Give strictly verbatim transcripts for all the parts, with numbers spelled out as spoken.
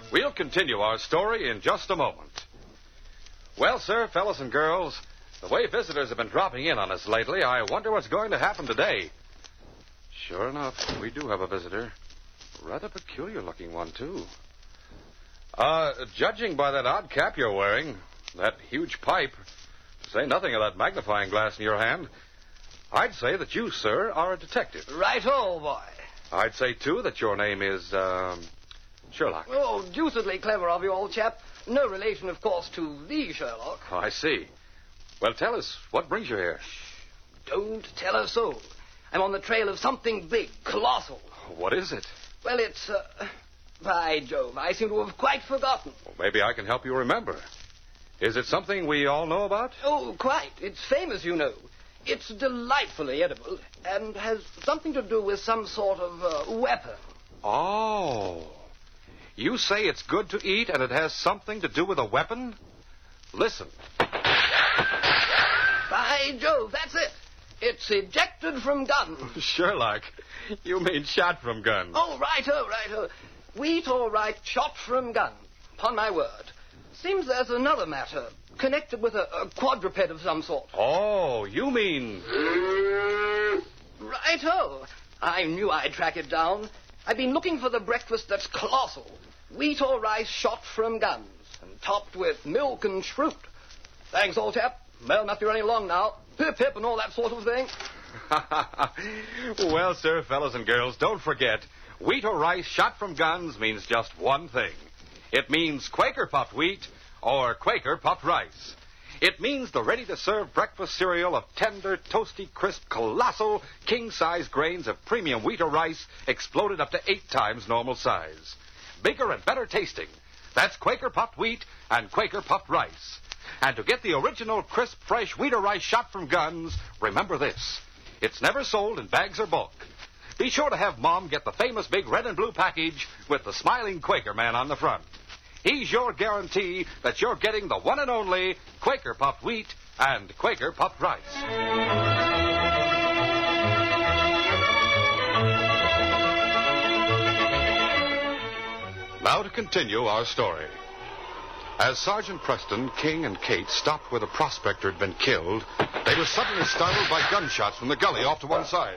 We'll continue our story in just a moment. Well, sir, fellas and girls, the way visitors have been dropping in on us lately, I wonder what's going to happen today. Sure enough, we do have a visitor. Rather peculiar-looking one, too. Uh, judging by that odd cap you're wearing, that huge pipe, to say nothing of that magnifying glass in your hand, I'd say that you, sir, are a detective. Right-o, boy. I'd say, too, that your name is, um, Sherlock. Oh, deucedly clever of you, old chap. No relation, of course, to the Sherlock. Oh, I see. Well, tell us, what brings you here? Don't tell a soul. I'm on the trail of something big, colossal. What is it? Well, it's, uh... by Jove, I seem to have quite forgotten. Well, maybe I can help you remember. Is it something we all know about? Oh, quite. It's famous, you know. It's delightfully edible and has something to do with some sort of uh, weapon. Oh. You say it's good to eat and it has something to do with a weapon? Listen. By Jove, that's it. It's ejected from gun. Sherlock, you mean shot from gun. Oh, righto, righto. Wheat, all right, shot from gun. Upon my word. Seems there's another matter, connected with a, a quadruped of some sort. Oh, you mean... Righto. I knew I'd track it down. I've been looking for the breakfast that's colossal. Wheat or rice shot from guns, and topped with milk and fruit. Thanks, old chap. Well, must be running along now. Pip, pip, and all that sort of thing. Well, sir, fellas and girls, don't forget, wheat or rice shot from guns means just one thing. It means Quaker puffed wheat or Quaker puffed rice. It means the ready-to-serve breakfast cereal of tender, toasty, crisp, colossal, king-size grains of premium wheat or rice exploded up to eight times normal size. Bigger and better tasting. That's Quaker puffed wheat and Quaker puffed rice. And to get the original crisp, fresh wheat or rice shot from guns, remember this. It's never sold in bags or bulk. Be sure to have Mom get the famous big red and blue package with the smiling Quaker man on the front. He's your guarantee that you're getting the one and only Quaker puffed wheat and Quaker puffed rice. Now to continue our story. As Sergeant Preston, King, and Kate stopped where the prospector had been killed, they were suddenly startled by gunshots from the gully off to one side.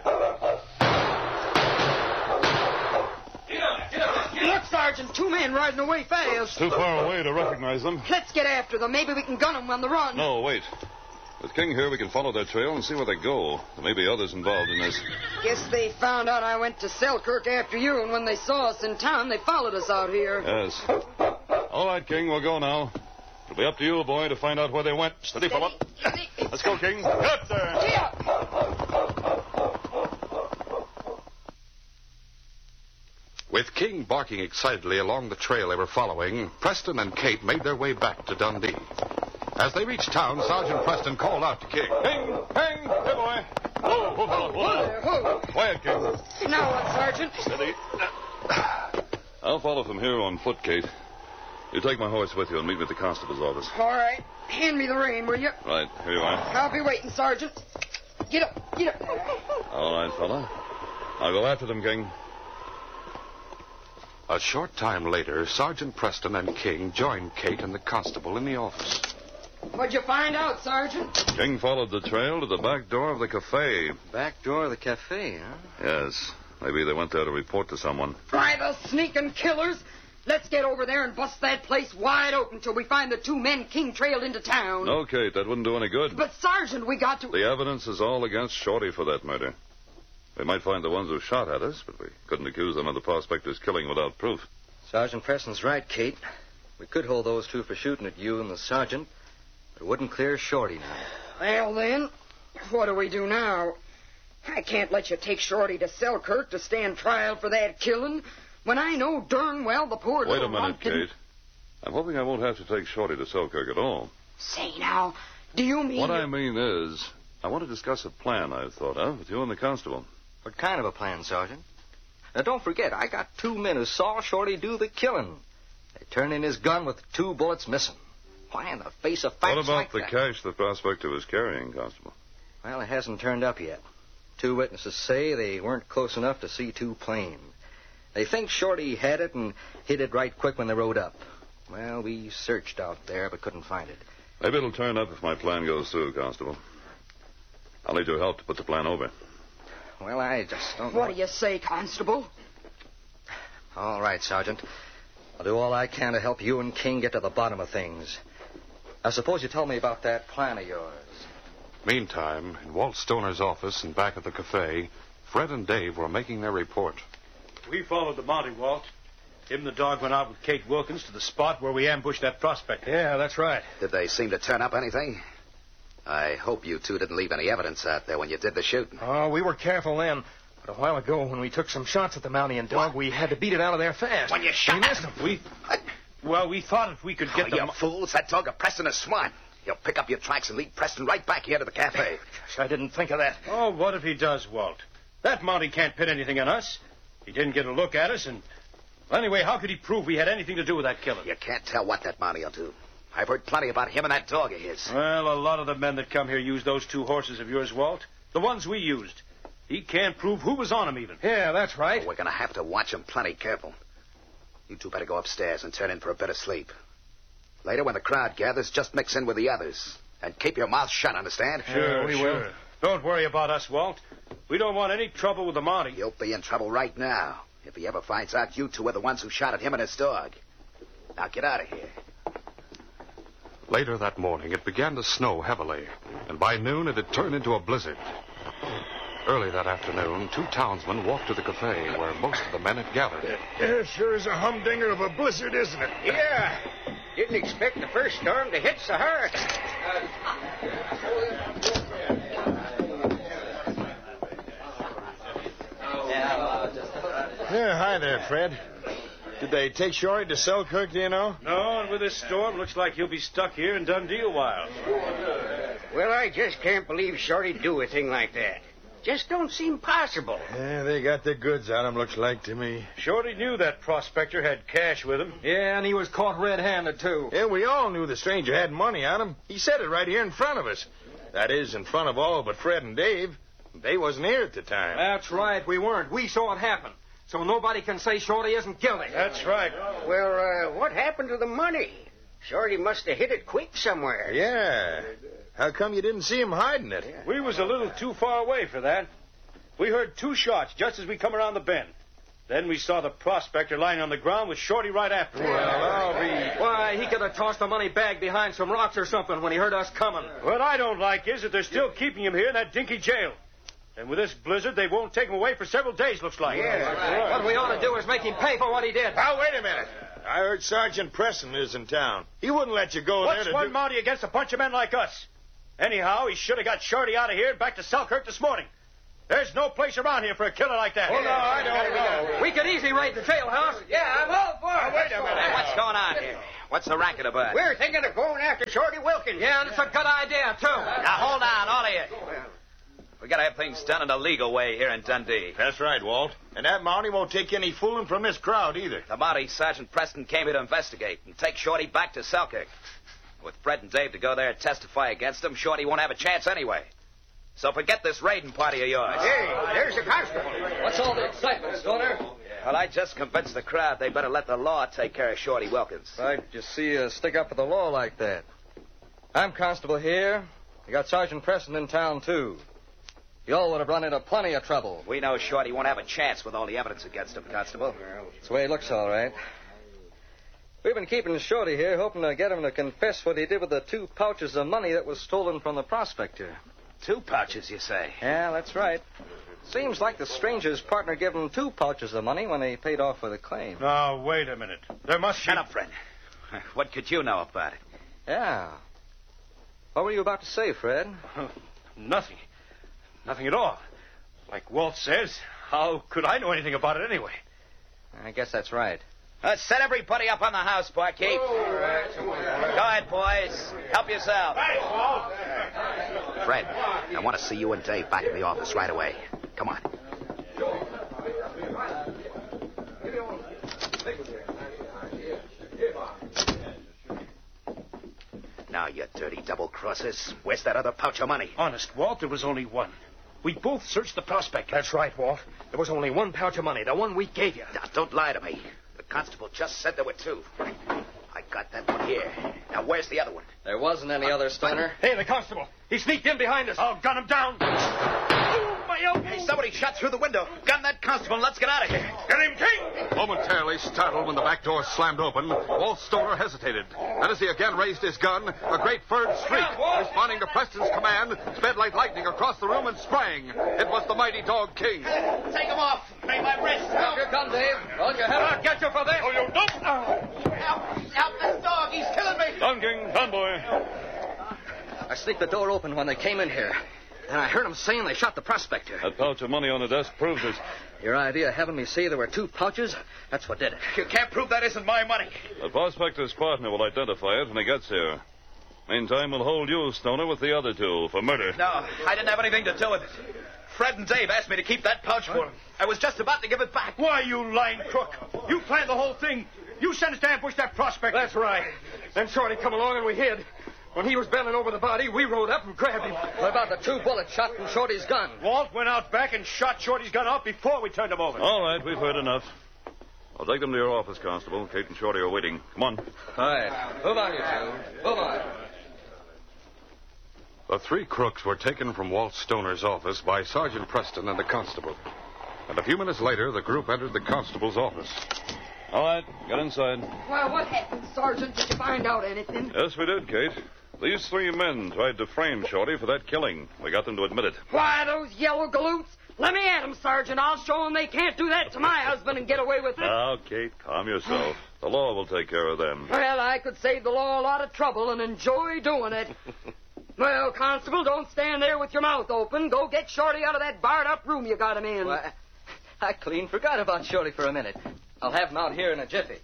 Look, Sergeant, two men riding away fast. Too far away to recognize them. Let's get after them. Maybe we can gun them on the run. No, wait. With King here, we can follow their trail and see where they go. There may be others involved in this. Guess they found out I went to Selkirk after you, and when they saw us in town, they followed us out here. Yes. All right, King, we'll go now. It'll be up to you, boy, to find out where they went. Steady, fella. Let's go, King. Get up there. With King barking excitedly along the trail they were following, Preston and Kate made their way back to Dundee. As they reached town, Sergeant Preston called out to King. King! King! Hey, boy! Whoa, whoa, whoa, whoa. Whoa. Quiet, King. Now what, Sergeant? Steady. I'll follow from here on foot, Kate. You take my horse with you and meet me at the constable's office. All right. Hand me the rein, will you? Right, here you are. I'll be waiting, Sergeant. Get up, get up. All right, fella. I'll go after them, King. A short time later, Sergeant Preston and King joined Kate and the constable in the office. What'd you find out, Sergeant? King followed the trail to the back door of the cafe. Back door of the cafe, huh? Yes. Maybe they went there to report to someone. Try the sneaking killers. Let's get over there and bust that place wide open till we find the two men King trailed into town. No, Kate, that wouldn't do any good. But, Sergeant, we got to... The evidence is all against Shorty for that murder. We might find the ones who shot at us, but we couldn't accuse them of the prospector's killing without proof. Sergeant Preston's right, Kate. We could hold those two for shooting at you and the sergeant, but it wouldn't clear Shorty now. Well, then, what do we do now? I can't let you take Shorty to Selkirk to stand trial for that killing when I know darn well the poor Wait little a minute, runt can... Kate. I'm hoping I won't have to take Shorty to Selkirk at all. Say now, do you mean... What you... I mean is, I want to discuss a plan I've thought of with you and the constable. What kind of a plan, Sergeant? Now, don't forget, I got two men who saw Shorty do the killing. They turned in his gun with two bullets missing. Why, in the face of facts What about like the that? cash the prospector was carrying, Constable? Well, it hasn't turned up yet. Two witnesses say they weren't close enough to see too plain. They think Shorty had it and hid it right quick when they rode up. Well, we searched out there but couldn't find it. Maybe it'll turn up if my plan goes through, Constable. I'll need your help to put the plan over. Well, I just don't know. What do you say, Constable? All right, Sergeant. I'll do all I can to help you and King get to the bottom of things. I suppose you tell me about that plan of yours. Meantime, in Walt Stoner's office and back at the cafe, Fred and Dave were making their report. We followed the Monty, Walt. Him and the dog went out with Kate Wilkins to the spot where we ambushed that prospector. Yeah, that's right. Did they seem to turn up anything? I hope you two didn't leave any evidence out there when you did the shooting. Oh, we were careful then. But a while ago, when we took some shots at the Mountie and dog, What? we had to beat it out of there fast. When you shot We missed them. We, well, we thought if we could get Oh, them... you fools. That dog of Preston is smart. He'll pick up your tracks and lead Preston right back here to the cafe. Gosh, I didn't think of that. Oh, what if he does, Walt? That Monty can't pin anything on us. He didn't get a look at us, and... Well, anyway, how could he prove we had anything to do with that killing? You can't tell what that Monty will do. I've heard plenty about him and that dog of his. Well, a lot of the men that come here use those two horses of yours, Walt. The ones we used. He can't prove who was on them, even. Yeah, that's right. We're going to have to watch him plenty careful. You two better go upstairs and turn in for a bit of sleep. Later, when the crowd gathers, just mix in with the others. And keep your mouth shut, understand? Sure, we sure. will. Don't worry about us, Walt. We don't want any trouble with the Monty. You'll be in trouble right now if he ever finds out you two are the ones who shot at him and his dog. Now get out of here. Later that morning, it began to snow heavily, and by noon it had turned into a blizzard. Early that afternoon, two townsmen walked to the cafe where most of the men had gathered. Yeah, sure is a humdinger of a blizzard, isn't it? Yeah. Didn't expect the first storm to hit so hard. Yeah, hi there, Fred. Did they take Shorty to Selkirk, do you know? No, and with this storm, looks like he'll be stuck here in Dundee a while. Well, I just can't believe Shorty'd do a thing like that. Just don't seem possible. Yeah, they got their goods on him, looks like to me. Shorty knew that prospector had cash with him. Yeah, and he was caught red-handed, too. Yeah, we all knew the stranger had money on him. He said it right here in front of us. That is, in front of all but Fred and Dave. They wasn't here at the time. That's right, we weren't. We saw it happen. So nobody can say Shorty isn't guilty. That's right. Well, uh, what happened to the money? Shorty must have hid it quick somewhere. Yeah. How come you didn't see him hiding it? We was a little too far away for that. We heard two shots just as we come around the bend. Then we saw the prospector lying on the ground with Shorty right after him. Well, I'll be... Why, he could have tossed the money bag behind some rocks or something when he heard us coming. What I don't like is that they're still keeping him here in that dinky jail. And with this blizzard, they won't take him away for several days, looks like. Yeah. What we ought to do is make him pay for what he did. Now, wait a minute. I heard Sergeant Preston is in town. He wouldn't let you go What's there to one do... Mountie against a bunch of men like us? Anyhow, he should have got Shorty out of here and back to Selkirk this morning. There's no place around here for a killer like that. Oh, no, I don't know. We could easily raid the jailhouse. Yeah, I'm all for it. Wait a minute. What's going on here? What's the racket about? We're thinking of going after Shorty Wilkins. Yeah, and it's a good idea, too. Now, hold on, all of you. We gotta have things done in a legal way here in Dundee. That's right, Walt. And that Mountie won't take any fooling from this crowd either. The Mountie, Sergeant Preston, came here to investigate and take Shorty back to Selkirk. With Fred and Dave to go there and testify against him, Shorty won't have a chance anyway. So forget this raiding party of yours. Hey, there's the constable. What's all the excitement, Stoner? Well, I just convinced the crowd they better let the law take care of Shorty Wilkins. Right, you see you stick up for the law like that. I'm constable here. We got Sergeant Preston in town, too. Y'all would have run into plenty of trouble. We know Shorty won't have a chance with all the evidence against him, Constable. That's the way it looks, all right. We've been keeping Shorty here, hoping to get him to confess what he did with the two pouches of money that was stolen from the prospector. Two pouches, you say? Yeah, that's right. Seems like the stranger's partner gave him two pouches of money when they paid off for the claim. Now, wait a minute. There must Shut be... up, Fred. What could you know about it? Yeah. What were you about to say, Fred? Nothing. Nothing at all. Like Walt says, how could I know anything about it anyway? I guess that's right. Let's set everybody up on the house, Barkeep. All right. Go ahead, boys. Help yourself. Fred, I want to see you and Dave back in the office right away. Come on. Now, you dirty double-crossers. Where's that other pouch of money? Honest, Walt, there was only one. We both searched the prospector. That's right, Walt. There was only one pouch of money, the one we gave you. Now, don't lie to me. The constable just said there were two. I got that one here. Now, where's the other one? There wasn't any other, Stoner. Hey, the constable. He sneaked in behind us. I'll gun him down. Oh, my elbow. Hey, somebody shot through the window. Gun that constable and let's get out of here. Get him, King! Momentarily startled when the back door slammed open, Walt Stoner hesitated. And as he again raised his gun, a great furred streak, responding to Preston's command, sped like lightning across the room and sprang. It was the mighty dog King. Take him off. Make my wrist. Drop your gun, Dave. Hold your head. I'll get you for this. Oh, you don't. Help. Help this dog. He's killing me. Down, King. Down, boy. I sneaked the door open when they came in here. And I heard them saying they shot the prospector. That pouch of money on the desk proves it. Your idea of having me say there were two pouches, that's what did it. You can't prove that isn't my money. The prospector's partner will identify it when he gets here. Meantime, we'll hold you, Stoner, with the other two for murder. No, I didn't have anything to do with it. Fred and Dave asked me to keep that pouch for them. I was just about to give it back. Why, you lying crook? You planned the whole thing. You sent us to ambush that prospector. That's right. Then Shorty come along and we hid. When he was bending over the body, we rode up and grabbed him. What about the two bullets shot from Shorty's gun? Walt went out back and shot Shorty's gun off before we turned him over. All right, we've heard enough. I'll take them to your office, Constable. Kate and Shorty are waiting. Come on. All right. Move on, you two. Move on. The three crooks were taken from Walt Stoner's office by Sergeant Preston and the constable. And a few minutes later, the group entered the constable's office. All right, get inside. Well, what happened, Sergeant? Did you find out anything? Yes, we did, Kate. These three men tried to frame Shorty for that killing. We got them to admit it. Why, those yellow galoots? Let me at them, Sergeant. I'll show them they can't do that to my husband and get away with it. Now, Kate, calm yourself. The law will take care of them. Well, I could save the law a lot of trouble and enjoy doing it. Well, Constable, don't stand there with your mouth open. Go get Shorty out of that barred-up room you got him in. Why, I clean forgot about Shorty for a minute. I'll have him out here in a jiffy.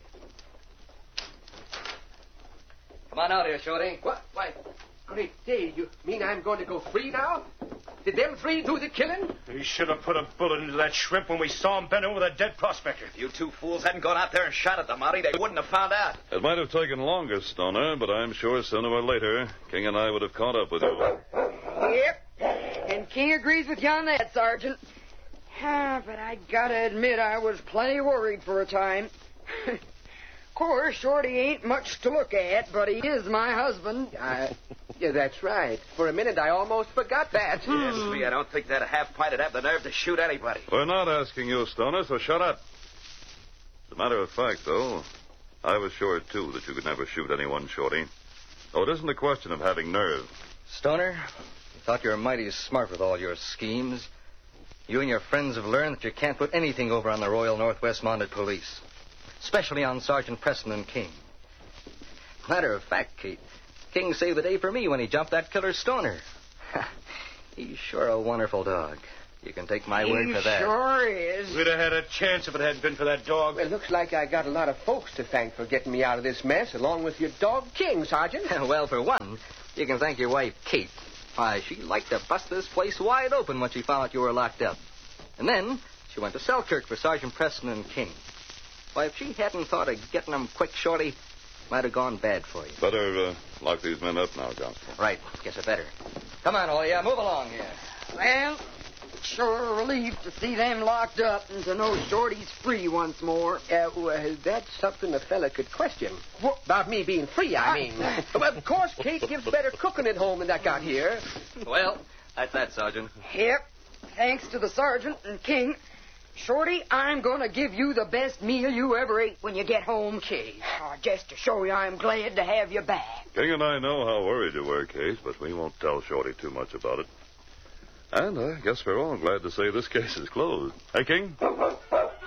Come on out here, Shorty. What? Why, great day. You mean I'm going to go free now? Did them three do the killing? We should have put a bullet into that shrimp when we saw him bend over the dead prospector. If you two fools hadn't gone out there and shot at the Mountie, they wouldn't have found out. It might have taken longer, Stoner, but I'm sure sooner or later, King and I would have caught up with you. Yep. And King agrees with you on that, Sergeant. Ah, but I gotta admit I was plenty worried for a time. Of course, Shorty ain't much to look at, but he is my husband. Uh, yeah, that's right. For a minute, I almost forgot that. Yes, me, I don't think that half-pint would have the nerve to shoot anybody. We're not asking you, Stoner, so shut up. As a matter of fact, though, I was sure, too, that you could never shoot anyone, Shorty. Oh, it isn't a question of having nerve. Stoner, you thought you were mighty smart with all your schemes. You and your friends have learned that you can't put anything over on the Royal Northwest Mounted Police. Especially on Sergeant Preston and King. Matter of fact, Kate, King saved the day for me when he jumped that killer Stoner. He's sure a wonderful dog. You can take my he word for that. Sure is. We'd have had a chance if it hadn't been for that dog. Well, it looks like I got a lot of folks to thank for getting me out of this mess, along with your dog King, Sergeant. Well, for one, you can thank your wife, Kate. Why, she liked to bust this place wide open when she found out you were locked up. And then she went to Selkirk for Sergeant Preston and King. Why, if she hadn't thought of getting them quick, Shorty, might have gone bad for you. Better uh, lock these men up now, Constable. Right. Guess I better. Come on, all ya. Move along here. Well, sure a relief to see them locked up and to know Shorty's free once more. Uh, well, that's something a fella could question. What, about me being free, I mean. Well, of course, Kate gives better cooking at home than I got here. Well, that's that, Sergeant. Yep. Thanks to the Sergeant and King. Shorty, I'm going to give you the best meal you ever ate when you get home. Kate. Oh, just to show you I'm glad to have you back. King and I know how worried you were, Kate, but we won't tell Shorty too much about it. And I guess we're all glad to say this case is closed. Hey, King?